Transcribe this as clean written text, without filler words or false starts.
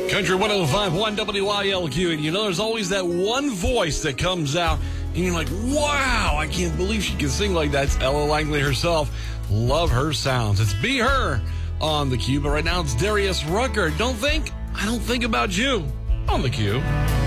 Country 105.1 WILQ, and you know there's always that one voice that comes out, and you're like, wow, I can't believe she can sing like that. It's Ella Langley herself. Love her sounds. It's Be Her on the Q, but right now it's Darius Rucker. I don't think about you on the Q.